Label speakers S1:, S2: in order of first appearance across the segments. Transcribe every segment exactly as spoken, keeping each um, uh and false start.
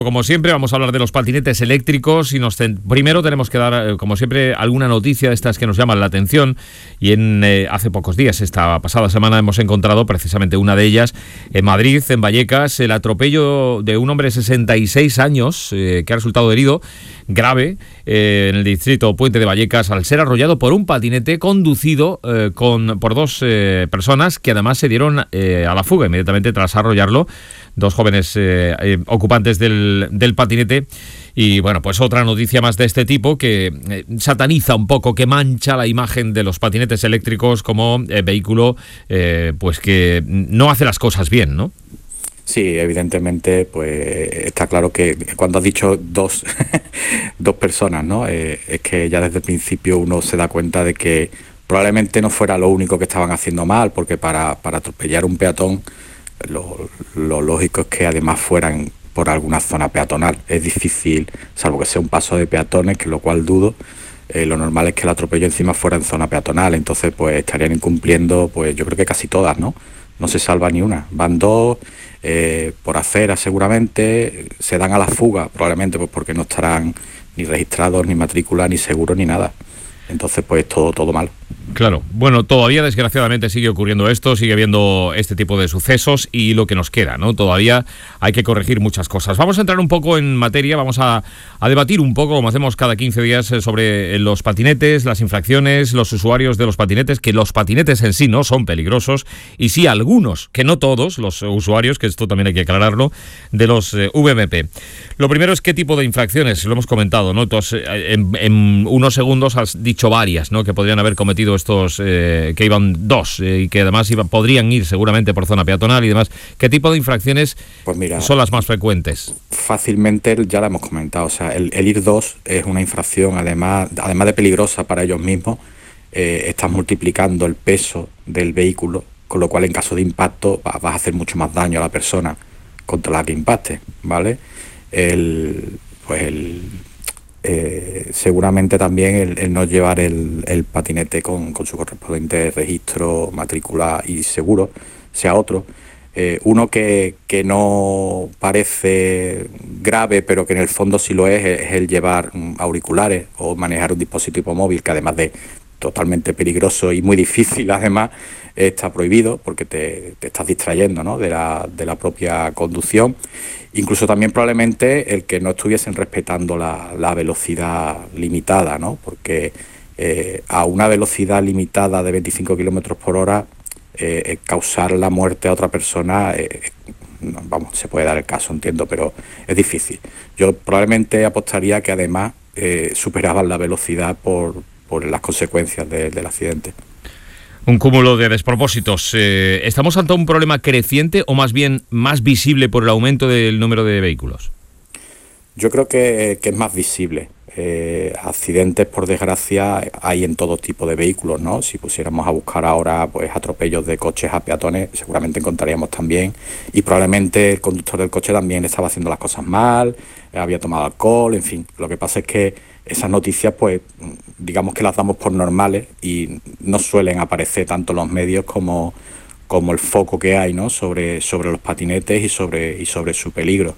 S1: Como siempre, vamos a hablar de los patinetes eléctricos y nos primero tenemos que dar, como siempre, alguna noticia de estas que nos llaman la atención. Y en eh, hace pocos días, esta pasada semana, hemos encontrado precisamente una de ellas en Madrid, en Vallecas, el atropello de un hombre de sesenta y seis años eh, que ha resultado herido grave eh, en el distrito Puente de Vallecas al ser arrollado por un patinete conducido eh, con, por dos eh, personas que además se dieron eh, a la fuga inmediatamente tras arrollarlo. Dos jóvenes eh, eh, ocupantes del, del patinete. Y bueno, pues otra noticia más de este tipo que eh, sataniza un poco, que mancha la imagen de los patinetes eléctricos como eh, vehículo eh, pues que no hace las cosas bien, ¿no?
S2: Sí, evidentemente, pues está claro que cuando has dicho dos, dos personas, ¿no? Eh, es que ya desde el principio uno se da cuenta de que probablemente no fuera lo único que estaban haciendo mal, porque para, para atropellar un peatón Lo, lo lógico es que además fueran por alguna zona peatonal. Es difícil, salvo que sea un paso de peatones, que lo cual dudo, eh, lo normal es que el atropello encima fuera en zona peatonal, entonces pues estarían incumpliendo, pues yo creo que casi todas, ¿no? No se salva ni una. Van dos, eh, por acera seguramente, se dan a la fuga, probablemente pues porque no estarán ni registrados, ni matrícula, ni seguros, ni nada. Entonces pues todo, todo mal.
S1: Claro, bueno, todavía desgraciadamente sigue ocurriendo esto, sigue habiendo este tipo de sucesos y lo que nos queda, ¿no? Todavía hay que corregir muchas cosas. Vamos a entrar un poco en materia, vamos a, a debatir un poco, como hacemos cada quince días, sobre los patinetes, las infracciones, los usuarios de los patinetes, que los patinetes en sí no son peligrosos, y sí algunos, que no todos, los usuarios, que esto también hay que aclararlo, de los eh, V M P. Lo primero es qué tipo de infracciones, lo hemos comentado, ¿no? Entonces, en, en unos segundos has dicho varias, ¿no? Que podrían haber cometido estos eh, que iban dos eh, y que además iban, podrían ir seguramente por zona peatonal y demás. ¿Qué tipo de infracciones pues mira, son las más frecuentes?
S2: Fácilmente ya la hemos comentado, o sea, el, el ir dos es una infracción además, además de peligrosa para ellos mismos, eh, estás multiplicando el peso del vehículo, con lo cual en caso de impacto vas, vas a hacer mucho más daño a la persona contra la que impacte, ¿vale? El, pues el Eh, seguramente también el, el no llevar el, el patinete con, con su correspondiente registro, matrícula y seguro, sea otro. Eh, uno que, que no parece grave, pero que en el fondo sí lo es, es el llevar auriculares o manejar un dispositivo móvil, que además de totalmente peligroso y muy difícil, además, está prohibido porque te, te estás distrayendo, ¿no? de, la, de la propia conducción. Incluso también probablemente el que no estuviesen respetando la, la velocidad limitada, ¿no? Porque eh, a una velocidad limitada de veinticinco kilómetros por hora, eh, causar la muerte a otra persona, eh, no, vamos, se puede dar el caso, entiendo, pero es difícil. Yo probablemente apostaría que además eh, superaban la velocidad por, por las consecuencias de, del accidente.
S1: Un cúmulo de despropósitos. Eh, ¿Estamos ante un problema creciente o más bien más visible por el aumento del número de vehículos?
S2: Yo creo que, que es más visible. Eh, accidentes, por desgracia, hay en todo tipo de vehículos, ¿no? Si pusiéramos a buscar ahora pues atropellos de coches a peatones, seguramente encontraríamos también. Y probablemente el conductor del coche también estaba haciendo las cosas mal, había tomado alcohol, en fin. Lo que pasa es que esas noticias, pues, digamos que las damos por normales y no suelen aparecer tanto en los medios como, como el foco que hay, ¿no? sobre, sobre los patinetes y sobre, y sobre su peligro.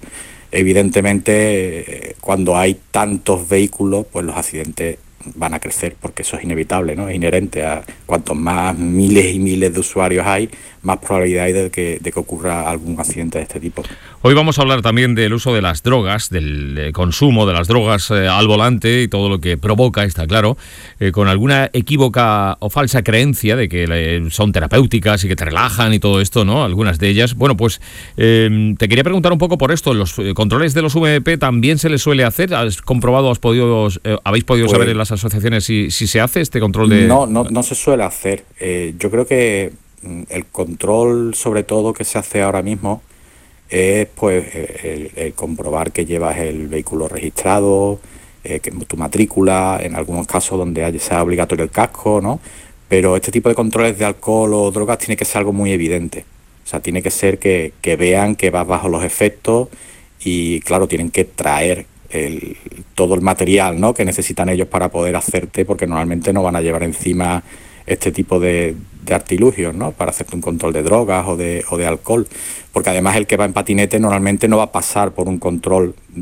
S2: Evidentemente, cuando hay tantos vehículos, pues los accidentes van a crecer, porque eso es inevitable, ¿no? Es inherente a cuantos más miles y miles de usuarios hay, más probabilidad hay de que, de que ocurra algún accidente de este tipo.
S1: Hoy vamos a hablar también del uso de las drogas, del eh, consumo de las drogas eh, al volante y todo lo que provoca, está claro, eh, con alguna equívoca o falsa creencia de que eh, son terapéuticas y que te relajan y todo esto, ¿no? Algunas de ellas. Bueno, pues eh, te quería preguntar un poco por esto. ¿Los eh, controles de los V M P también se les suele hacer? ¿Has comprobado, has podido, eh, habéis podido pues, saber en las asociaciones si, si se hace este control de...?
S2: No, no, no se suele hacer. Eh, yo creo que el control, sobre todo, que se hace ahora mismo es pues el, el comprobar que llevas el vehículo registrado, eh, que tu matrícula, en algunos casos donde haya, sea obligatorio el casco, ¿no? Pero este tipo de controles de alcohol o drogas tiene que ser algo muy evidente. O sea, tiene que ser que, que vean que vas bajo los efectos y, claro, tienen que traer el, todo el material, ¿no? que necesitan ellos para poder hacerte, porque normalmente no van a llevar encima este tipo de, de artilugios, ¿no? Para hacerte un control de drogas o de, o de alcohol, porque además el que va en patinete normalmente no va a pasar por un control